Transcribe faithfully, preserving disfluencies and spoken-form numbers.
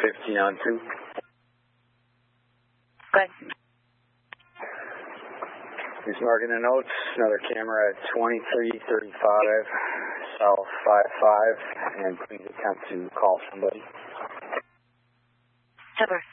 fifteen on two. Good. He's marking the notes. Another camera at twenty-three thirty-five, south five five, and please attempt to call somebody. Cover.